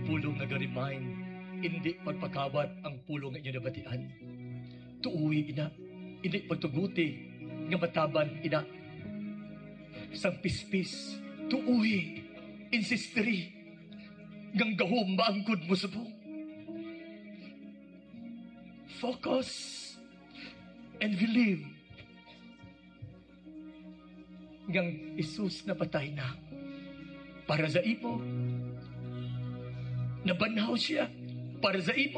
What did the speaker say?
pulong nag-remind, hindi pagpakawat ang pulong nga inyo nabatian. Tuuwi ina, hindi pagtuguti, nga mataban ina. Sang pispis, tuuwi, insisteri, ngang gahom maangkod mo subong. Focus and believe. Ngang Isus na patay na para sa imo. Nabanhaw siya para sa imo.